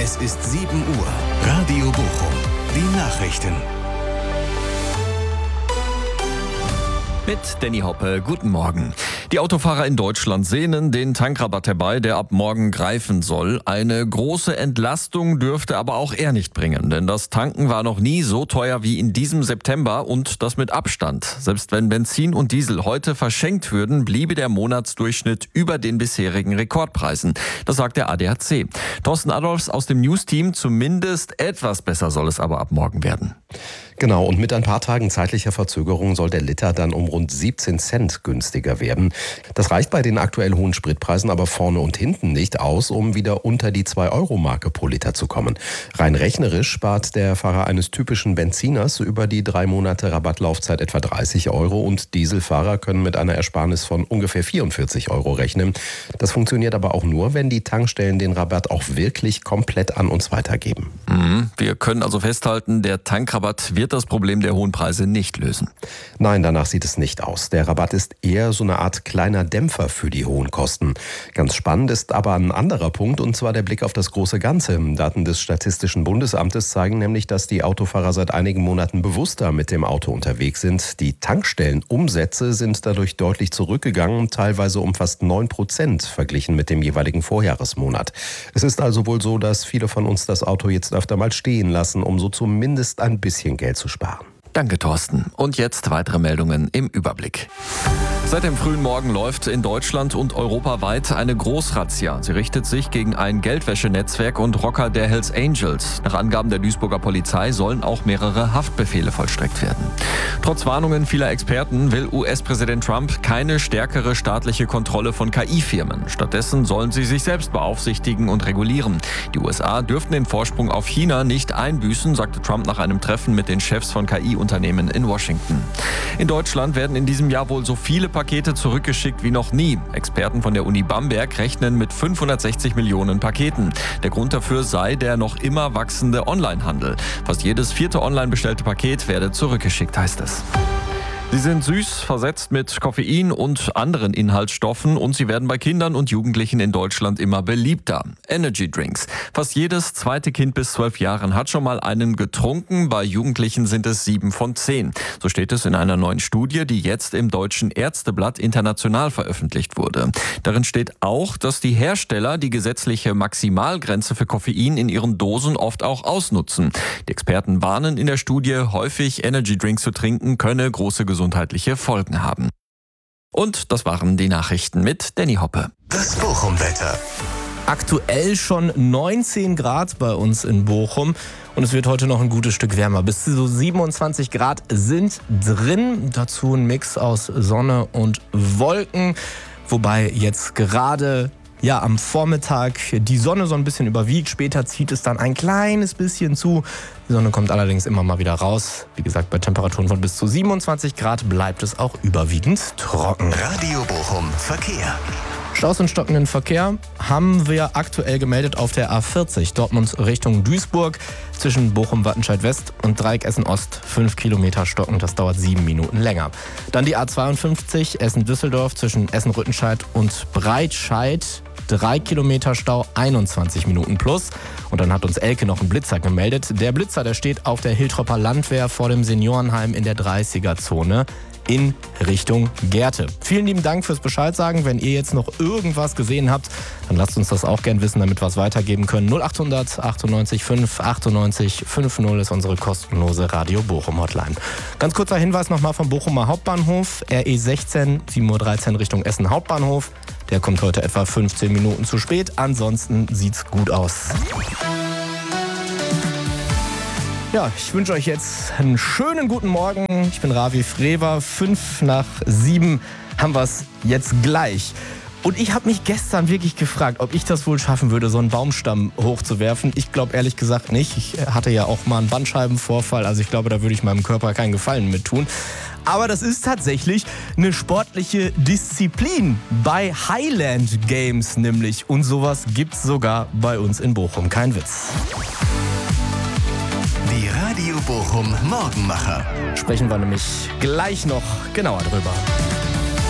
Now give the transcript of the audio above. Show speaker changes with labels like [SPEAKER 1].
[SPEAKER 1] Es ist 7 Uhr. Radio Bochum. Die Nachrichten.
[SPEAKER 2] Mit Danny Hoppe, guten Morgen. Die Autofahrer in Deutschland sehnen den Tankrabatt herbei, der ab morgen greifen soll. Eine große Entlastung dürfte aber auch er nicht bringen, denn das Tanken war noch nie so teuer wie in diesem September und das mit Abstand. Selbst wenn Benzin und Diesel heute verschenkt würden, bliebe der Monatsdurchschnitt über den bisherigen Rekordpreisen. Das sagt der ADAC. Thorsten Adolfs aus dem News-Team, zumindest etwas besser soll es aber ab morgen werden.
[SPEAKER 3] Genau, und mit ein paar Tagen zeitlicher Verzögerung soll der Liter dann um rund 17 Cent günstiger werden. Das reicht bei den aktuell hohen Spritpreisen aber vorne und hinten nicht aus, um wieder unter die 2-Euro-Marke pro Liter zu kommen. Rein rechnerisch spart der Fahrer eines typischen Benziners über die 3 Monate Rabattlaufzeit etwa 30 Euro und Dieselfahrer können mit einer Ersparnis von ungefähr 44 Euro rechnen. Das funktioniert aber auch nur, wenn die Tankstellen den Rabatt auch wirklich komplett an uns weitergeben.
[SPEAKER 2] Wir können also festhalten, der Tankrabatt wird das Problem der hohen Preise nicht lösen.
[SPEAKER 3] Nein, danach sieht es nicht aus. Der Rabatt ist eher so eine Art kleiner Dämpfer für die hohen Kosten. Ganz spannend ist aber ein anderer Punkt, und zwar der Blick auf das große Ganze. Daten des Statistischen Bundesamtes zeigen nämlich, dass die Autofahrer seit einigen Monaten bewusster mit dem Auto unterwegs sind. Die Tankstellenumsätze sind dadurch deutlich zurückgegangen, teilweise um fast 9% verglichen mit dem jeweiligen Vorjahresmonat. Es ist also wohl so, dass viele von uns das Auto jetzt öfter mal stehen lassen, um so zumindest ein bisschen Geld zu sparen.
[SPEAKER 2] Danke, Thorsten. Und jetzt weitere Meldungen im Überblick. Seit dem frühen Morgen läuft in Deutschland und europaweit eine Großrazzia. Sie richtet sich gegen ein Geldwäschenetzwerk und Rocker der Hells Angels. Nach Angaben der Duisburger Polizei sollen auch mehrere Haftbefehle vollstreckt werden. Trotz Warnungen vieler Experten will US-Präsident Trump keine stärkere staatliche Kontrolle von KI-Firmen. Stattdessen sollen sie sich selbst beaufsichtigen und regulieren. Die USA dürften den Vorsprung auf China nicht einbüßen, sagte Trump nach einem Treffen mit den Chefs von KI-Unternehmen in Washington. In Deutschland werden in diesem Jahr wohl so viele Pakete zurückgeschickt wie noch nie. Experten von der Uni Bamberg rechnen mit 560 Millionen Paketen. Der Grund dafür sei der noch immer wachsende Onlinehandel. Fast jedes 4. online bestellte Paket werde zurückgeschickt, heißt es. Sie sind süß, versetzt mit Koffein und anderen Inhaltsstoffen und sie werden bei Kindern und Jugendlichen in Deutschland immer beliebter. Energy Drinks. Fast jedes zweite Kind bis 12 Jahren hat schon mal einen getrunken. Bei Jugendlichen sind es 7 von 10. So steht es in einer neuen Studie, die jetzt im Deutschen Ärzteblatt international veröffentlicht wurde. Darin steht auch, dass die Hersteller die gesetzliche Maximalgrenze für Koffein in ihren Dosen oft auch ausnutzen. Die Experten warnen in der Studie, häufig Energy Drinks zu trinken könne große gesundheitliche Folgen haben. Und das waren die Nachrichten mit Danny Hoppe.
[SPEAKER 1] Das Bochum-Wetter.
[SPEAKER 4] Aktuell schon 19 Grad bei uns in Bochum und es wird heute noch ein gutes Stück wärmer. Bis zu 27 Grad sind drin. Dazu ein Mix aus Sonne und Wolken, wobei jetzt gerade am Vormittag die Sonne so ein bisschen überwiegt. Später zieht es dann ein kleines bisschen zu. Die Sonne kommt allerdings immer mal wieder raus. Wie gesagt, bei Temperaturen von bis zu 27 Grad bleibt es auch überwiegend trocken.
[SPEAKER 1] Radio Bochum Verkehr.
[SPEAKER 4] Staus und stockenden Verkehr haben wir aktuell gemeldet auf der A40 Dortmund Richtung Duisburg zwischen Bochum-Wattenscheid West und Dreieck Essen Ost 5 Kilometer stocken. Das dauert 7 Minuten länger. Dann die A52 Essen-Düsseldorf zwischen Essen-Rüttenscheid und Breitscheid. 3 Kilometer Stau, 21 Minuten plus. Und dann hat uns Elke noch einen Blitzer gemeldet. Der Blitzer, der steht auf der Hiltropper Landwehr vor dem Seniorenheim in der 30er-Zone in Richtung Gerte. Vielen lieben Dank fürs Bescheid sagen. Wenn ihr jetzt noch irgendwas gesehen habt, dann lasst uns das auch gern wissen, damit wir es weitergeben können. 0800 98 5 98 50 ist unsere kostenlose Radio Bochum Hotline. Ganz kurzer Hinweis nochmal vom Bochumer Hauptbahnhof. RE16 7:13 Uhr Richtung Essen Hauptbahnhof. Der kommt heute etwa 15 Minuten zu spät. Ansonsten sieht's gut aus. Ja, ich wünsche euch jetzt einen schönen guten Morgen. Ich bin Ravi Frewer. 6:55 haben wir es jetzt gleich. Und ich habe mich gestern wirklich gefragt, ob ich das wohl schaffen würde, so einen Baumstamm hochzuwerfen. Ich glaube ehrlich gesagt nicht. Ich hatte ja auch mal einen Bandscheibenvorfall. Also ich glaube, da würde ich meinem Körper keinen Gefallen mit tun. Aber das ist tatsächlich eine sportliche Disziplin bei Highland Games nämlich. Und sowas gibt's sogar bei uns in Bochum. Kein Witz.
[SPEAKER 1] Die Radio Bochum Morgenmacher.
[SPEAKER 4] Sprechen wir nämlich gleich noch genauer drüber.